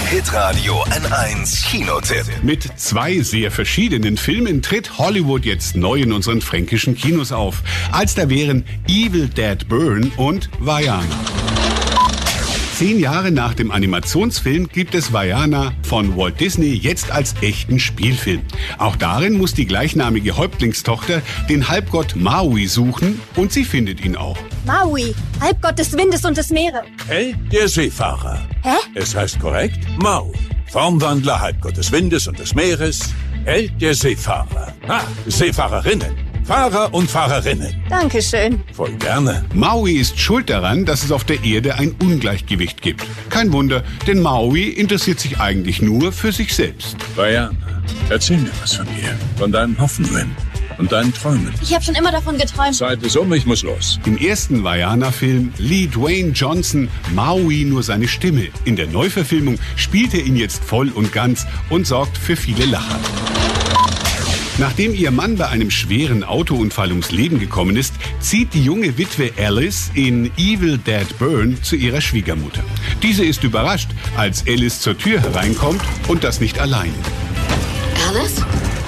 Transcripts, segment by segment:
Hitradio N1 Kinotipp. Mit 2 sehr verschiedenen Filmen tritt Hollywood jetzt neu in unseren fränkischen Kinos auf. Als da wären Evil Dead Burn und Vaiana. 10 Jahre nach dem Animationsfilm gibt es Vaiana von Walt Disney jetzt als echten Spielfilm. Auch darin muss die gleichnamige Häuptlingstochter den Halbgott Maui suchen und sie findet ihn auch. Maui, Halbgott des Windes und des Meeres. Hey, der Seefahrer. Hä? Es heißt korrekt Maui. Formwandler, Halbgott des Windes und des Meeres. Held der Seefahrer. Seefahrerinnen. Fahrer und Fahrerinnen. Dankeschön. Voll gerne. Maui ist schuld daran, dass es auf der Erde ein Ungleichgewicht gibt. Kein Wunder, denn Maui interessiert sich eigentlich nur für sich selbst. Vaiana, erzähl mir was von dir. Von deinen Hoffnungen und deinen Träumen. Ich habe schon immer davon geträumt. Zeit ist um, ich muss los. Im ersten Vaiana-Film lieh Dwayne Johnson Maui nur seine Stimme. In der Neuverfilmung spielt er ihn jetzt voll und ganz und sorgt für viele Lacher. Nachdem ihr Mann bei einem schweren Autounfall ums Leben gekommen ist, zieht die junge Witwe Alice in Evil Dead Burn zu ihrer Schwiegermutter. Diese ist überrascht, als Alice zur Tür hereinkommt und das nicht allein. Alice?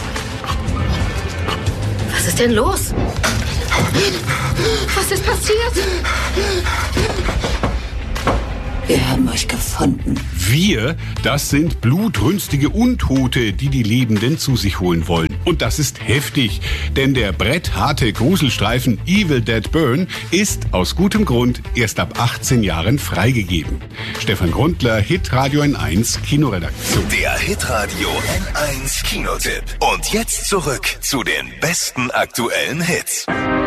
Was ist denn los? Was ist passiert? Wir haben euch gefunden. Wir, das sind blutrünstige Untote, die die Lebenden zu sich holen wollen. Und das ist heftig, denn der brettharte Gruselstreifen Evil Dead Burn ist aus gutem Grund erst ab 18 Jahren freigegeben. Stefan Grundler, Hitradio N1 Kinoredaktion. Der Hitradio N1 Kinotipp. Und jetzt zurück zu den besten aktuellen Hits.